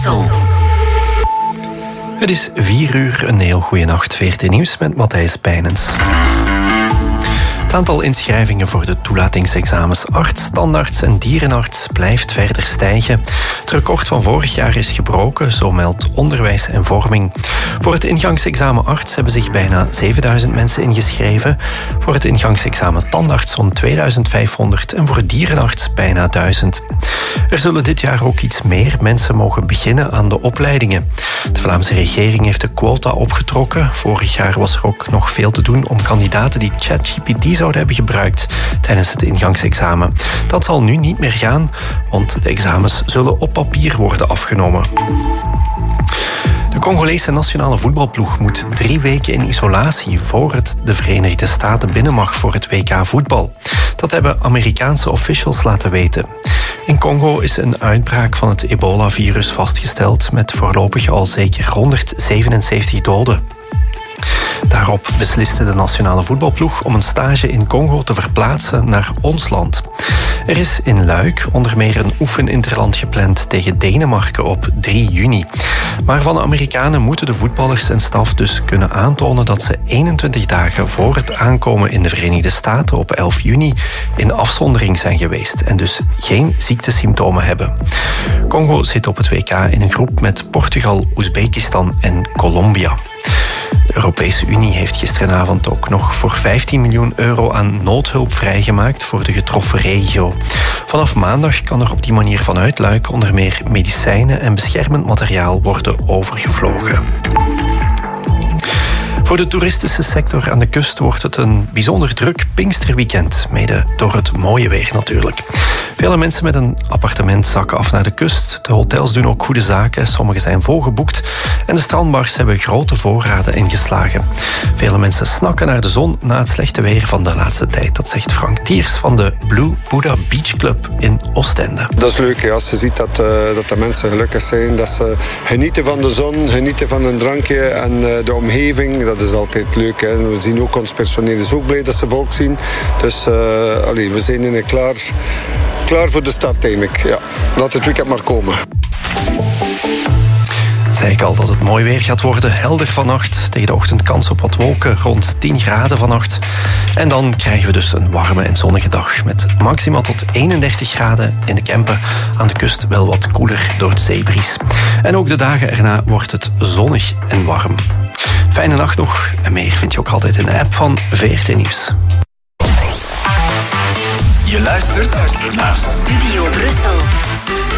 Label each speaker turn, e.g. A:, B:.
A: Brussel.
B: Het is 4 uur, een heel goede nacht. VRT Nieuws met Matthijs Pijnens. Het aantal inschrijvingen voor de toelatingsexamens arts, standaards en dierenarts blijft verder stijgen. Het record van vorig jaar is gebroken, zo meldt Onderwijs en Vorming. Voor het ingangsexamen arts hebben zich bijna 7000 mensen ingeschreven. Voor het ingangsexamen tandarts zo'n 2500 en voor dierenarts bijna 1000. Er zullen dit jaar ook iets meer mensen mogen beginnen aan de opleidingen. De Vlaamse regering heeft de quota opgetrokken. Vorig jaar was er ook nog veel te doen om kandidaten die ChatGPT zouden hebben gebruikt tijdens het ingangsexamen. Dat zal nu niet meer gaan, want de examens zullen op papier worden afgenomen. De Congolese nationale voetbalploeg moet 3 weken in isolatie voor het de Verenigde Staten binnen mag voor het WK voetbal. Dat hebben Amerikaanse officials laten weten. In Congo is een uitbraak van het ebola-virus vastgesteld met voorlopig al zeker 177 doden. Daarop besliste de nationale voetbalploeg om een stage in Congo te verplaatsen naar ons land. Er is in Luik onder meer een oefeninterland gepland tegen Denemarken op 3 juni. Maar van de Amerikanen moeten de voetballers en staf dus kunnen aantonen dat ze 21 dagen voor het aankomen in de Verenigde Staten op 11 juni in afzondering zijn geweest en dus geen ziektesymptomen hebben. Congo zit op het WK in een groep met Portugal, Oezbekistan en Colombia. De Europese Unie heeft gisteravond ook nog voor 15 miljoen euro aan noodhulp vrijgemaakt voor de getroffen regio. Vanaf maandag kan er op die manier vanuit Luik onder meer medicijnen en beschermend materiaal worden overgevlogen. Voor de toeristische sector aan de kust wordt het een bijzonder druk Pinksterweekend, mede door het mooie weer natuurlijk. Vele mensen met een appartement zakken af naar de kust. De hotels doen ook goede zaken, sommige zijn volgeboekt en de strandbars hebben grote voorraden ingeslagen. Vele mensen snakken naar de zon na het slechte weer van de laatste tijd. Dat zegt Frank Tiers van de Blue Buddha Beach Club in Oostende.
C: Dat is leuk, als je ziet dat de mensen gelukkig zijn, dat ze genieten van de zon, genieten van een drankje en de omgeving. Dat is altijd leuk. Hè. We zien ook ons personeel is ook blij dat ze volk zien. Dus we zijn klaar voor de start eigenlijk. Ja. Laat het weekend maar komen.
B: Zei ik al dat het mooi weer gaat worden. Helder vannacht. Tegen de ochtend kans op wat wolken. Rond 10 graden vannacht. En dan krijgen we dus een warme en zonnige dag. Met maximaal tot 31 graden in de Kempen. Aan de kust wel wat koeler door de zeebries. En ook de dagen erna wordt het zonnig en warm. Fijne nacht nog. En meer vind je ook altijd in de app van VRT Nieuws.
A: Je luistert naar Studio Brussel.